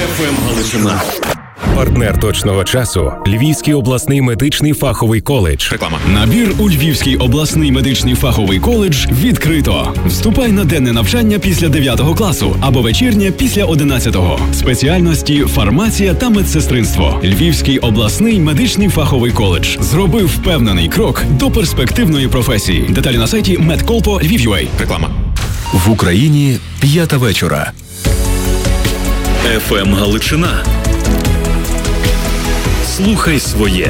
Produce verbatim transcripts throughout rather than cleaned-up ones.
еф ем Галичина. Партнер точного часу – Львівський обласний медичний фаховий коледж. Реклама. Набір у Львівський обласний медичний фаховий коледж відкрито. Вступай на денне навчання після дев'ятого класу або вечірнє після одинадцятого. Спеціальності фармація та медсестринство. Львівський обласний медичний фаховий коледж зробив впевнений крок до перспективної професії. Деталі на сайті медколпо точка львів точка ю а. Реклама. В Україні п'ята вечора. еф ем Галичина. Слухай своє.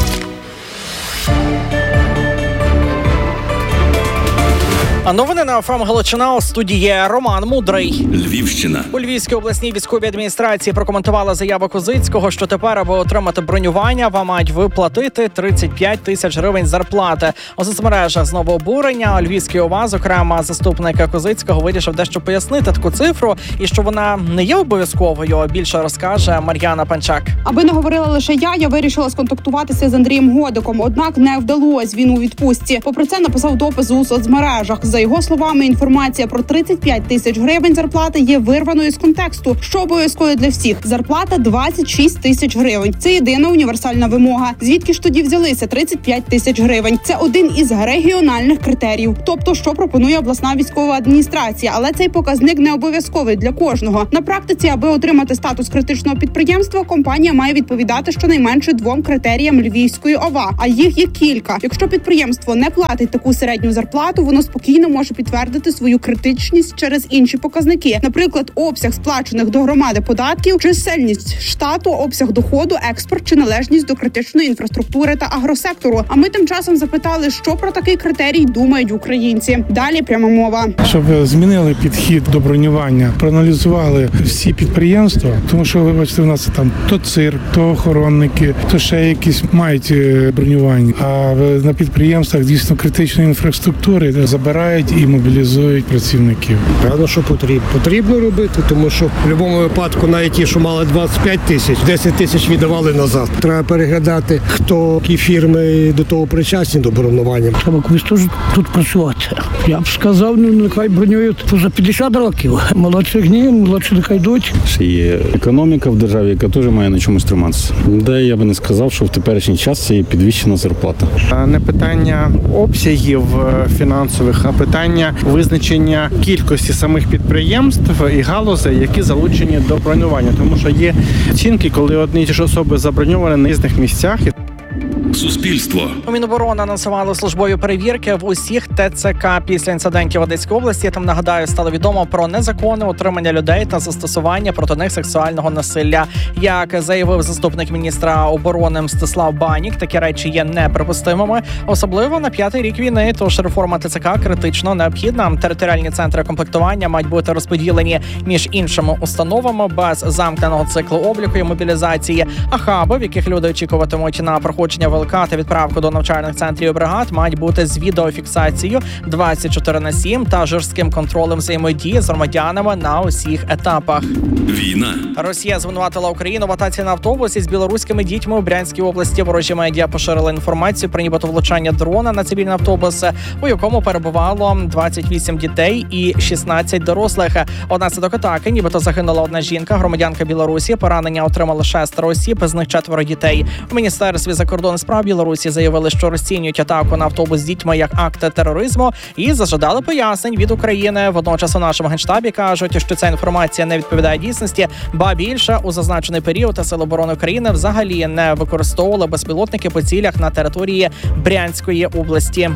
А новини на еф ем Галичина, у студії Роман Мудрий. Львівщина. У Львівській обласній військовій адміністрації прокоментували заяву Козицького, що тепер, аби отримати бронювання, вам мають виплатити тридцять п'ять тисяч гривень зарплати. У соцмережах знову обурення. У Львівській ОВА, зокрема, заступник Козицького вирішив дещо пояснити таку цифру і що вона не є обов'язковою. Більше розкаже Мар'яна Панчак. Аби не говорила лише я, я вирішила сконтактуватися з Андрієм Годиком, однак не вдалося, він у відпустці. Попри це написав допис у соцмережах. За його словами, інформація про тридцять п'ять тисяч гривень зарплати є вирваною з контексту, що обов'язково для всіх. Зарплата двадцять шість тисяч гривень. Це єдина універсальна вимога. Звідки ж тоді взялися тридцять п'ять тисяч гривень? Це один із регіональних критеріїв. Тобто, що пропонує обласна військова адміністрація. Але цей показник не обов'язковий для кожного. На практиці, аби отримати статус критичного підприємства, компанія має відповідати щонайменше двом критеріям Львівської ОВА. А їх є кілька. Якщо підприємство не платить таку середню зарплату, воно спокійно може підтвердити свою критичність через інші показники. Наприклад, обсяг сплачених до громади податків, чисельність штату, обсяг доходу, експорт чи належність до критичної інфраструктури та агросектору. А ми тим часом запитали, що про такий критерій думають українці. Далі пряма мова. Щоб змінили підхід до бронювання, проаналізували всі підприємства, тому що, вибачте, в нас там то цирк, то охоронники, то ще якісь мають бронювання. А на підприємствах дійсно критичної інфраструктури забирають і мобілізують працівників. Певно, що потрібно. Потрібно робити, тому що в будь-якому випадку навіть ті, що мали двадцять п'ять тисяч, десять тисяч віддавали назад. Треба переглядати, хто, які фірми до того причасні до бронювання. Треба колись теж тут працювати. Я б сказав, ну нехай бронюють поза п'ятдесят років. Молодших ні, молодші нехай йдуть. Ще є економіка в державі, яка теж має на чомусь триматися. Де я би не сказав, що в теперішній час це є підвищена зарплата. Не питання обсягів фінансових, а питання визначення кількості самих підприємств і галузей, які залучені до бронювання. Тому що є оцінки, коли одні й ті ж особи заброньовані на різних місцях. Суспільство. У Міноборони анонсували службові перевірки в усіх Те Це Ка після інцидентів в Одеській області. Там, нагадаю, стало відомо про незаконне утримання людей та застосування проти них сексуального насилля. Як заявив заступник міністра оборони Мстислав Банік, такі речі є неприпустимими, особливо на п'ятий рік війни. Тож реформа Те Це Ка критично необхідна. Територіальні центри комплектування мають бути розподілені між іншими установами без замкненого циклу обліку і мобілізації. А хаби, в яких люди очікуватимуть на проходження ВЛК та відправку до навчальних центрів і бригад, мають бути з відеофіксацією двадцять чотири на сім та жорстким контролем взаємодії з громадянами на усіх етапах. Війна. Росія звинуватила Україну в атаці на автобусі з білоруськими дітьми у Брянській області. Ворожі медіа поширили інформацію про нібито влучання дрона на цивільний автобус, у якому перебувало двадцять вісім дітей і шістнадцять дорослих. Внаслідок атаки нібито загинула одна жінка, громадянка Білорусі. Поранення отримали шестеро осіб, з них четверо дітей. У Міністерстві закордонних справ Білорусі заявили, що розцінюють атаку на автобус з дітьми як акт тероризму і зажадали пояснень від України. Водночас у нашому генштабі кажуть, що ця інформація не відповідає дійсності, ба більше у зазначений період Сили оборони України взагалі не використовували безпілотники по цілях на території Брянської області.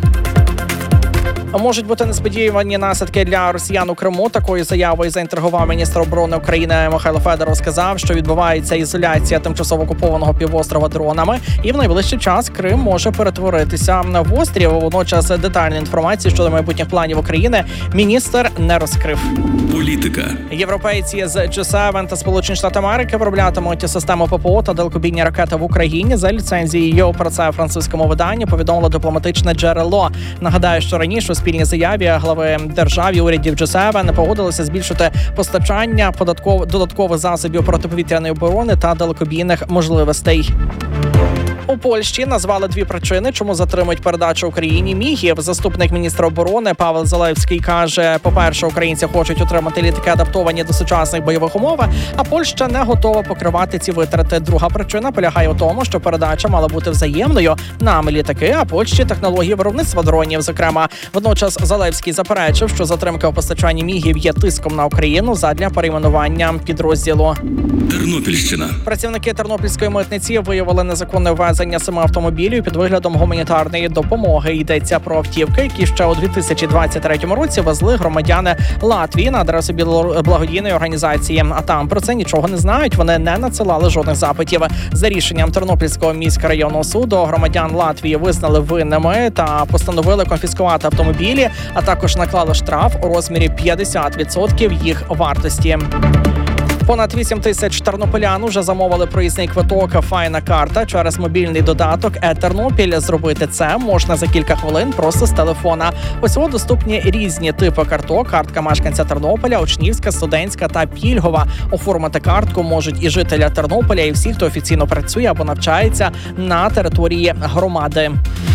Можуть бути несподівані наслідки для росіян у Криму. Такою заявою заінтригував міністр оборони України Михайло Федоров. Сказав, що відбувається ізоляція тимчасово окупованого півострова дронами, і в найближчий час Крим може перетворитися в острів. Водночас детальну інформацію щодо майбутніх планів України міністр не розкрив. Політика. Європейці з джі севен та Сполучені Штати Америки виробляти систему ППО та далекобійні ракети в Україні за ліцензією. Про це французькому виданню повідомило дипломатичне джерело. Нагадаю, що раніше у спільній заяві глави держав і урядів джі севен погодилися збільшити постачання додаткових засобів протиповітряної оборони та далекобійних можливостей. У Польщі назвали дві причини, чому затримують передачу Україні мігів. Заступник міністра оборони Павел Залевський каже, по-перше, українці хочуть отримати літаки, адаптовані до сучасних бойових умов, а Польща не готова покривати ці витрати. Друга причина полягає у тому, що передача мала бути взаємною. Нам літаки, а Польщі технології виробництва дронів. Зокрема, водночас Залевський заперечив, що затримка у постачанні мігів є тиском на Україну задля перейменування підрозділу. Тернопільщина. Працівники Тернопільської митниці виявили незаконне ввезення семи автомобілів під виглядом гуманітарної допомоги. Йдеться про автівки, які ще у дві тисячі двадцять третьому році везли громадяни Латвії на адресу благодійної організації. А там про це нічого не знають. Вони не надсилали жодних запитів. За рішенням Тернопільського міськрайонного суду громадян Латвії визнали винними та постановили конфіскувати автомобілі, а також наклали штраф у розмірі п'ятдесят відсотків їх вартості. Понад вісім тисяч тернополян уже замовили проїзний квиток «Файна карта» через мобільний додаток «Е-Тернопіль». Зробити це можна за кілька хвилин просто з телефона. Усього доступні різні типи карток: картка мешканця Тернополя, учнівська, студентська та пільгова. Оформити картку можуть і жителя Тернополя, і всі, хто офіційно працює або навчається на території громади.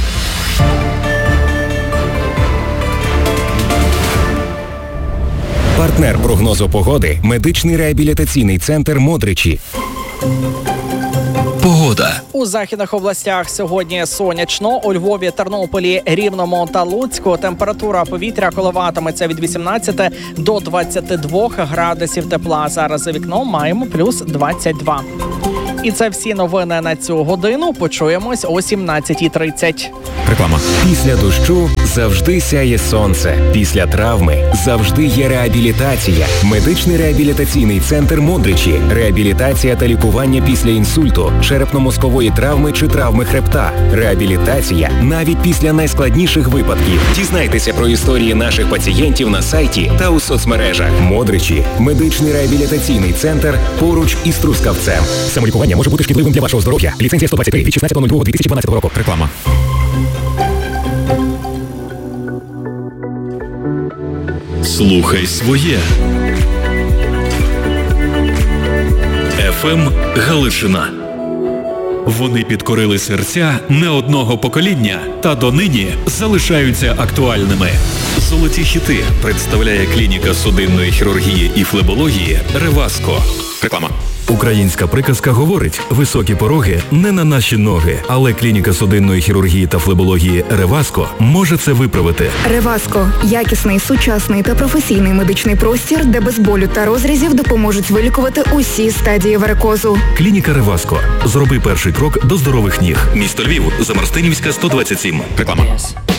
Партнер прогнозу погоди – медичний реабілітаційний центр «Модричі». Погода. У західних областях сьогодні сонячно. У Львові, Тернополі, Рівному та Луцьку температура повітря коливатиметься від вісімнадцяти до двадцяти двох градусів тепла. Зараз за вікном маємо плюс двадцять два. І це всі новини на цю годину. Почуємось о сімнадцятій тридцять. Реклама. Після дощу завжди сяє сонце. Після травми завжди є реабілітація. Медичний реабілітаційний центр «Модричі». Реабілітація та лікування після інсульту, черепно-мозкової травми чи травми хребта. Реабілітація навіть після найскладніших випадків. Дізнайтеся про історії наших пацієнтів на сайті та у соцмережах. «Модричі» – медичний реабілітаційний центр поруч із Трускавцем. Самолікування може бути шкідливим для вашого здоров'я. Ліцензія сто двадцять три від шістнадцятого лютого дві тисячі дванадцятого року. Реклама. Слухай своє. еф ем Галичина. Вони підкорили серця не одного покоління та донині залишаються актуальними. Золоті хіти представляє клініка судинної хірургії і флебології «Реваско». Реклама. Українська приказка говорить: високі пороги не на наші ноги, але клініка судинної хірургії та флебології «Реваско» може це виправити. «Реваско» – якісний, сучасний та професійний медичний простір, де без болю та розрізів допоможуть вилікувати усі стадії варикозу. Клініка «Реваско». Зроби перший крок до здорових ніг. Місто Львів, Замарстинівська, сто двадцять сім. Реклама.